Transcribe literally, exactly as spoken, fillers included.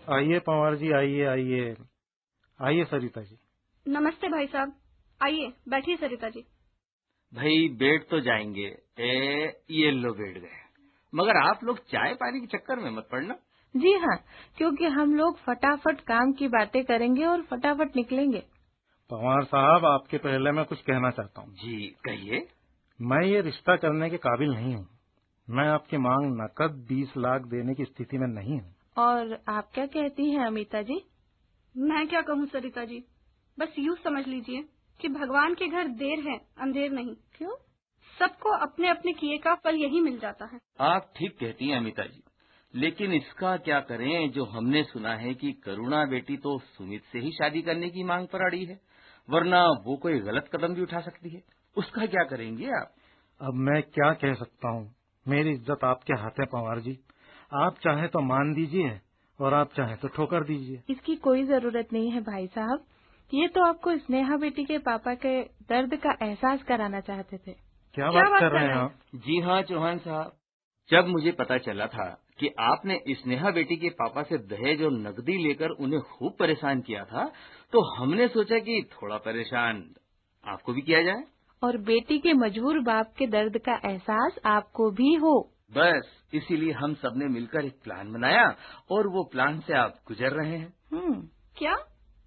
आइए पंवार जी, आइए आइए आइए सरिता जी। नमस्ते भाई साहब, आइए बैठिए सरिता जी। भाई बैठ तो जाएंगे, ए ये लो बैठ गए, मगर आप लोग चाय पानी के चक्कर में मत पड़ना। जी हाँ, क्योंकि हम लोग फटाफट काम की बातें करेंगे और फटाफट निकलेंगे। पंवार साहब, आपके पहले मैं कुछ कहना चाहता हूँ। जी कहिए। मैं ये रिश्ता करने के काबिल नहीं हूँ। मैं आपकी मांग नकद बीस लाख देने की स्थिति में नहीं हूँ। और आप क्या कहती हैं अमिता जी? मैं क्या कहूँ सरिता जी, बस यूँ समझ लीजिए कि भगवान के घर देर है अंधेर नहीं। क्यों? सबको अपने अपने किए का फल यही मिल जाता है। आप ठीक कहती हैं अमिता जी, लेकिन इसका क्या करें जो हमने सुना है कि करुणा बेटी तो सुमित से ही शादी करने की मांग पर अड़ी है, वरना वो कोई गलत कदम भी उठा सकती है। उसका क्या करेंगे आप? अब मैं क्या कह सकता हूँ, मेरी इज्जत आपके हाथ है पंवार जी। आप चाहे तो मान दीजिए और आप चाहे तो ठोकर दीजिए। इसकी कोई जरूरत नहीं है भाई साहब, ये तो आपको स्नेहा बेटी के पापा के दर्द का एहसास कराना चाहते थे। क्या, क्या बात, बात कर रहे हैं आप? जी हाँ चौहान साहब, जब मुझे पता चला था कि आपने स्नेहा बेटी के पापा से दहेज और नकदी लेकर उन्हें खूब परेशान किया था, तो हमने सोचा कि थोड़ा परेशान आपको भी किया जाए और बेटी के मजबूर बाप के दर्द का एहसास आपको भी हो। बस इसीलिए हम सबने मिलकर एक प्लान बनाया और वो प्लान से आप गुजर रहे हैं। हम्म क्या?